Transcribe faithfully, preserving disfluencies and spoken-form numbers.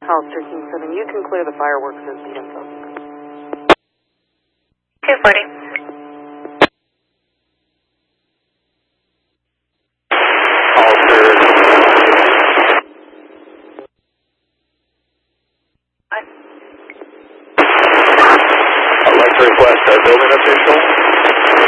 House thirteen seven, you can clear the fireworks as the info. two forty. I'd like to request a building official